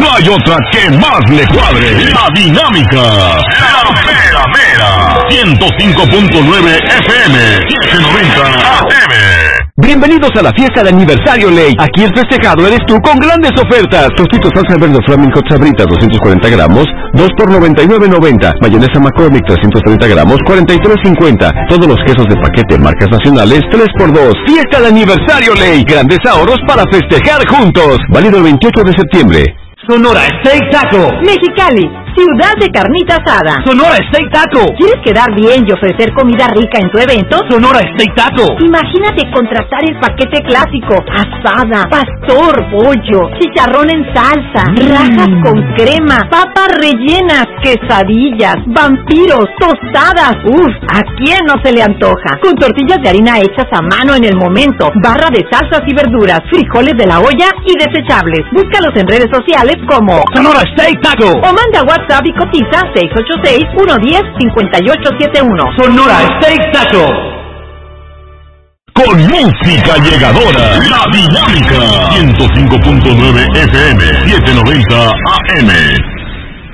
no hay otra que más le cuadre. La dinámica. La mera mera. 105.9 FM. 790 AM. Bienvenidos a la fiesta de aniversario Ley. Aquí el festejado eres tú con grandes ofertas. Tostitos salsa verde Flamingo Sabritas 240 gramos, 2 por 99.90. Mayonesa McCormick 330 gramos, 43.50. Todos los quesos de paquete marcas nacionales 3 por 2. Fiesta de aniversario Ley. Grandes ahorros para festejar juntos. Válido el 28 de septiembre. Sonora Steak Taco. Mexicali, ciudad de carnita asada. Sonora Steak Taco. ¿Quieres quedar bien y ofrecer comida rica en tu evento? Sonora Steak Taco. Imagínate contratar el paquete clásico: asada, pastor, pollo, chicharrón en salsa, rajas con crema, papas rellenas, quesadillas, vampiros, tostadas. Uf, ¿a quién no se le antoja? Con tortillas de harina hechas a mano en el momento, barra de salsas y verduras, frijoles de la olla y desechables. Búscalos en redes sociales como Sonora Steak Taco. O manda WhatsApp y cotiza 686-110-5871. Sonora Steak Taco. Con música llegadora. La dinámica. 105.9 FM. 790 AM.